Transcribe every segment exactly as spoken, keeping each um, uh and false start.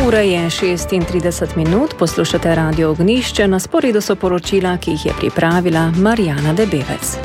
Ura je šestintrideset minut, poslušate Radio Ognjišče, na sporedu so poročila, ki jih je pripravila Marjana Debevec.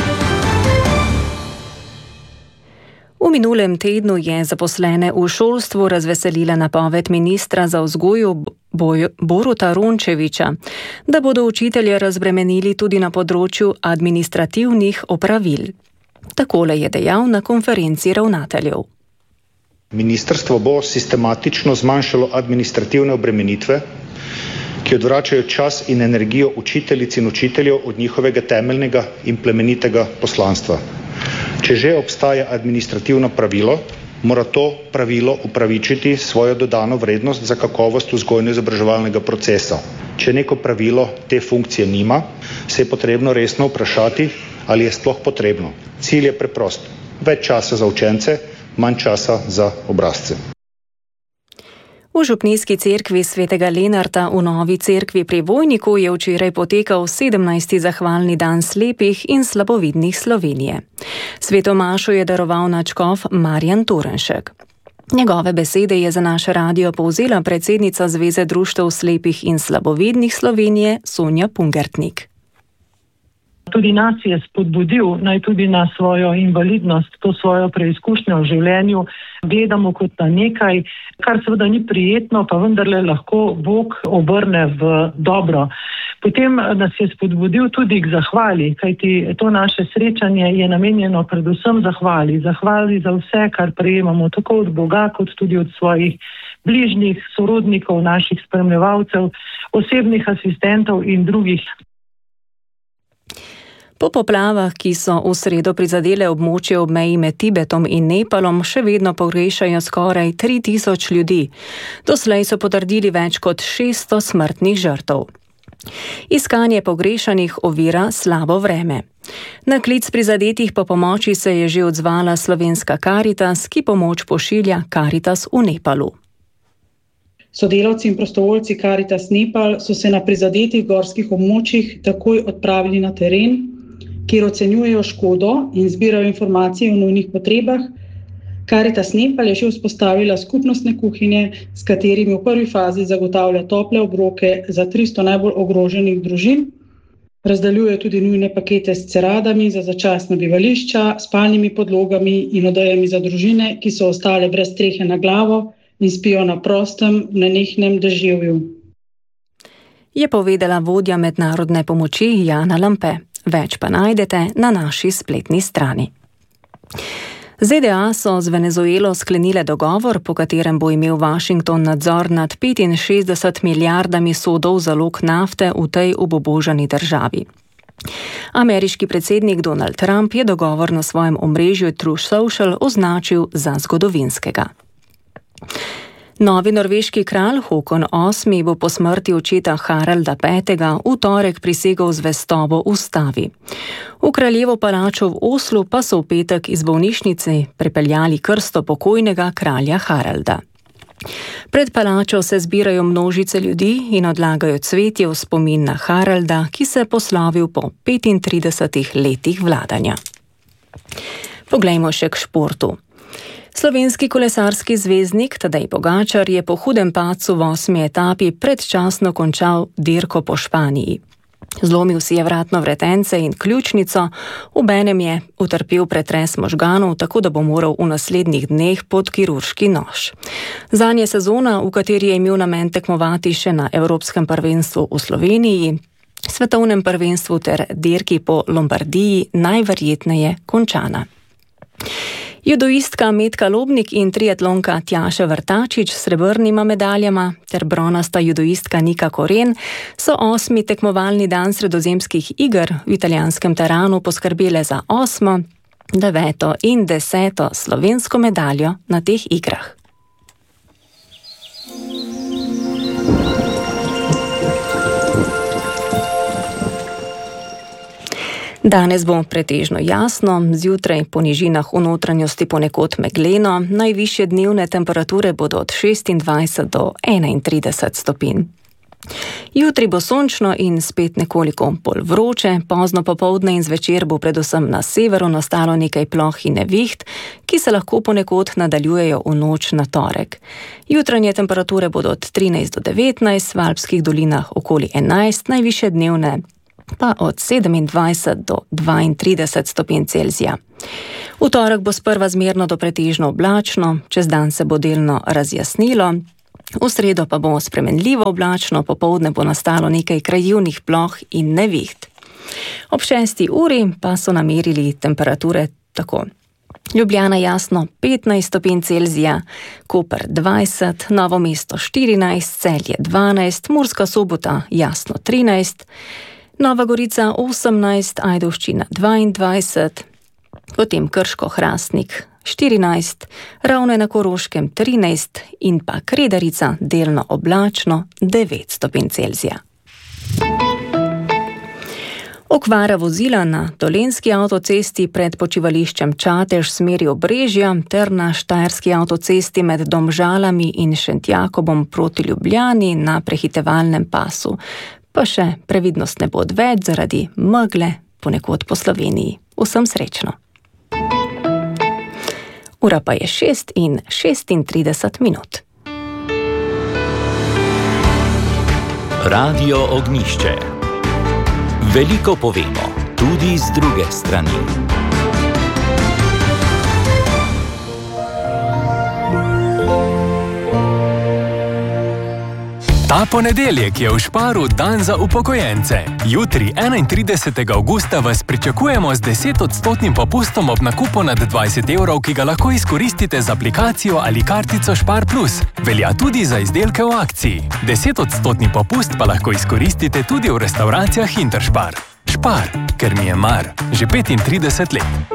V minulem tednu je zaposlene v šolstvu razveselila napoved ministra za vzgojo Boruta Rončevića, da bodo učitelje razbremenili tudi na področju administrativnih opravil. Takole je dejal na konferenci ravnateljev. Ministrstvo bo sistematično zmanjšalo administrativne obremenitve, ki odvračajo čas in energijo učiteljic in učiteljev od njihovega temeljnega in plemenitega poslanstva. Če že obstaja administrativno pravilo, mora to pravilo upravičiti svojo dodano vrednost za kakovost vzgojno-izobraževalnega procesa. Če neko pravilo te funkcije nima, se je potrebno resno vprašati, ali je sploh potrebno. Cilj je preprost: več časa za učence, manj časa za obrazce. V župnijski cerkvi svetega Lenarta v Novi cerkvi pri Vojniku je včeraj potekal sedemnajsti zahvalni dan slepih in slabovidnih Slovenije. Sveto mašo je daroval nadškof Marjan Turnšek. Njegove besede je za naš radio povzela predsednica Zveze društev slepih in slabovidnih Slovenije Sonja Pungertnik. Tudi nas je spodbudil, naj tudi na svojo invalidnost, to svojo preizkušnjo v življenju gledamo kot na nekaj, kar seveda ni prijetno, pa vendarle lahko Bog obrne v dobro. Potem nas je spodbudil tudi k zahvali, kajti to naše srečanje je namenjeno predvsem zahvali. Zahvali za vse, kar prejemamo tako od Boga, kot tudi od svojih bližnjih, sorodnikov, naših spremljevalcev, osebnih asistentov in drugih. Po poplavah, ki so v sredo prizadele območje ob meji med Tibetom in Nepalom, še vedno pogrešajo skoraj tri tisoč ljudi. Doslej so potrdili več kot šeststo smrtnih žrtev. Iskanje pogrešanih ovira slabo vreme. Na klic prizadetih po pomoči se je že odzvala slovenska Karitas, ki pomoč pošilja Karitas v Nepalu. Sodelavci in prostovoljci Karitas Nepal so se na prizadetih gorskih območjih takoj odpravili na teren, kjer ocenjujejo škodo in zbirajo informacije o nujnih potrebah. Karitas Nepal je že vzpostavila skupnostne kuhinje, s katerimi v prvi fazi zagotavlja tople obroke za tristo najbolj ogroženih družin. Razdeljuje tudi nujne pakete s ceradami za začasna bivališča, spalnimi podlogami in odejami za družine, ki so ostale brez strehe na glavo in spijo na prostem v nenehnem deževju. Je povedala vodja mednarodne pomoči Jana Lampe. Več pa najdete na naši spletni strani. Z D A so z Venezuelo sklenile dogovor, po katerem bo imel Washington nadzor nad petinšestdeset milijardami sodov zalog nafte v tej obubožani državi. Ameriški predsednik Donald Trump je dogovor na svojem omrežju Truth Social označil za zgodovinskega. Novi norveški kralj Håkon osmi bo po smrti očeta Haralda petega v torek prisegel zvestobo ustavi. V kraljevo palačo v Oslu pa so v petek iz bolnišnice prepeljali krsto pokojnega kralja Haralda. Pred palačo se zbirajo množice ljudi in odlagajo cvetje v spomin na Haralda, ki se je poslavil po petintridesetih letih vladanja. Poglejmo še k športu. Slovenski kolesarski zvezdnik Tadej Pogačar je po hudem padcu v osmi etapi predčasno končal dirko po Španiji. Zlomil si je vratno vretence in ključnico, obenem je utrpel pretres možganov, tako da bo moral v naslednjih dneh pod kirurški nož. Zanj je sezona, v kateri je imel namen tekmovati še na Evropskem prvenstvu v Sloveniji, svetovnem prvenstvu ter dirki po Lombardiji, najverjetneje končana. Judoistka Metka Lobnik in triatlonka Tjaša Vrtačič s srebrnima medaljama ter bronasta judoistka Nika Koren so osmi tekmovalni dan sredozemskih iger v italijanskem Teranu poskrbele za osmo, deveto in deseto slovensko medaljo na teh igrah. Danes bo pretežno jasno, zjutraj po nižinah v notranjosti ponekod megleno, najvišje dnevne temperature bodo od šestindvajset do enaintrideset stopinj. Jutri bo sončno in spet nekoliko bolj vroče, pozno popoldne in zvečer bo predvsem na severu nastalo nekaj ploh in neviht, ki se lahko ponekod nadaljujejo v noč na torek. Jutranje temperature bodo od trinajst do devetnajst, v alpskih dolinah okoli enajst, najvišje dnevne pa od sedemindvajset do dvaintrideset stopinj Celzija. V torek bo sprva zmerno do pretežno oblačno, čez dan se bo delno razjasnilo, v sredo pa bo spremenljivo oblačno, popoldne bo nastalo nekaj krajevnih ploh in neviht. Ob šesti uri pa so namerili temperature tako. Ljubljana jasno petnajst stopinj Celzija, Koper dvajset, Novo mesto štirinajst, Celje dvanajst, Murska Sobota jasno trinajst, Nova Gorica osemnajst, Ajdovščina dvaindvajset, potem Krško Hrastnik štirinajst, Ravne na Koroškem trinajst in pa Kredarica delno oblačno devet stopinj Celzija. Okvara vozila na Dolenjski avtocesti pred počivališčem Čatež v smeri Obrežja ter na Štajerski avtocesti med Domžalami in Šentjakobom proti Ljubljani na prehitevalnem pasu. Pa še previdnostne bo odveč zaradi megle ponekod po Sloveniji. Vsem srečno. Ura pa je šest in šestintrideset minut. Radio Ognjišče. Veliko povemo, tudi z druge strani. Ta ponedeljek je v Šparu dan za upokojence. Jutri, enaintridesetega avgusta, vas pričakujemo z desetodstotnim popustom ob nakupu nad dvajset evrov, ki ga lahko izkoristite z aplikacijo ali kartico Špar Plus. Velja tudi za izdelke v akciji. Desetodstotni popust pa lahko izkoristite tudi v restavracijah Interšpar. Špar, ker mi je mar. Že petintrideset let.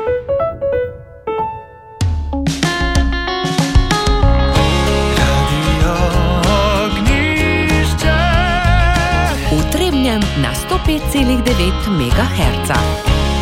Na sto pet celih devet megaherca.